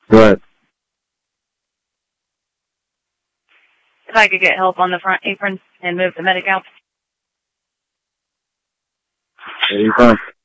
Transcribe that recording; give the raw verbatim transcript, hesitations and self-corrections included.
What? If I could get help on the front apron and move the medic out. Where are you from?